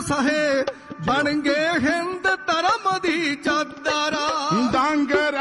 ਸਹੇ ਬਣ ਗਏ ਹਿੰਦ ਧਰਮ ਦੀ ਚਾਦਰ। ਡਾਂਗਰ